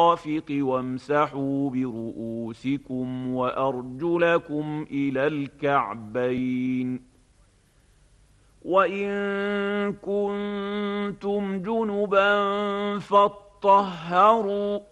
وامسحوا برؤوسكم وأرجلكم إلى الكعبين وإن كنتم جنبا فاطهروا